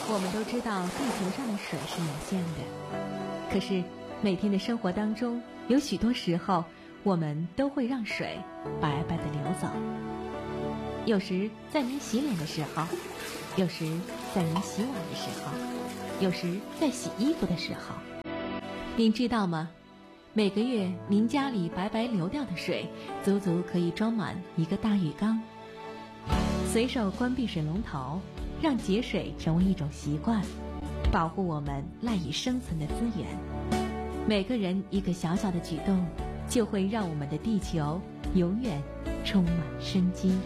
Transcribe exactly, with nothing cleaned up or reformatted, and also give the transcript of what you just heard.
我们都知道地球上的水是有限的，可是每天的生活当中，有许多时候我们都会让水白白的流走。有时在您洗脸的时候，有时在您洗碗的时候，有时在洗衣服的时候。您知道吗？每个月您家里白白流掉的水，足足可以装满一个大浴缸。随手关闭水龙头，让节水成为一种习惯，保护我们赖以生存的资源。每个人一个小小的举动，就会让我们的地球永远充满生机。